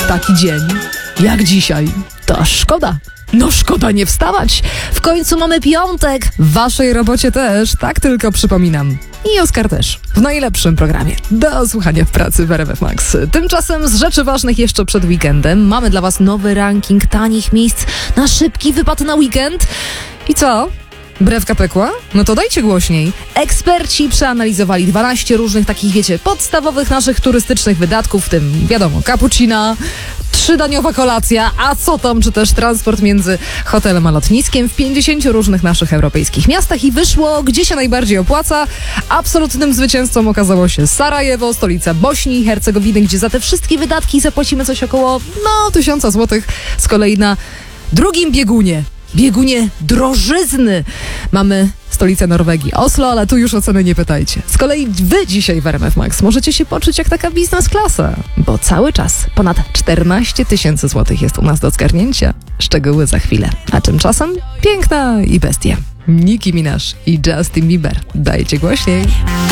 w taki dzień jak dzisiaj to szkoda. No szkoda nie wstawać. W końcu mamy piątek. W waszej robocie też, tak tylko przypominam. I Oskar też. W najlepszym programie. Do słuchania w pracy w RMF Max. Tymczasem z rzeczy ważnych jeszcze przed weekendem mamy dla was nowy ranking tanich miejsc na szybki wypad na weekend. I co? Brewka pekła? No to dajcie głośniej. Eksperci przeanalizowali 12 różnych takich, wiecie, podstawowych naszych turystycznych wydatków, w tym, wiadomo, cappuccina, 3-daniowa kolacja, a co tam, czy też transport między hotelem a lotniskiem w 50 różnych naszych europejskich miastach i wyszło, gdzie się najbardziej opłaca. Absolutnym zwycięzcą okazało się Sarajewo, stolica Bośni i Hercegowiny, gdzie za te wszystkie wydatki zapłacimy coś około, 1000 złotych. Z kolei na drugim biegunie drożyzny mamy stolicę Norwegii, Oslo, ale tu już o ceny nie pytajcie. Z kolei wy dzisiaj w RMF Max możecie się poczuć jak taka biznes klasa, bo cały czas ponad 14 000 złotych jest u nas do zgarnięcia. Szczegóły za chwilę. A tymczasem piękna i bestia. Nicki Minaj i Justin Bieber. Dajcie głośniej.